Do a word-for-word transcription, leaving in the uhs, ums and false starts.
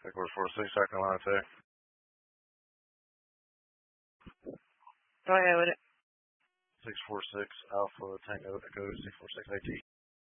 Headquarters four six, South Carolina Tech. Go ahead with it. six four six Alpha Tango Echo six four six A T.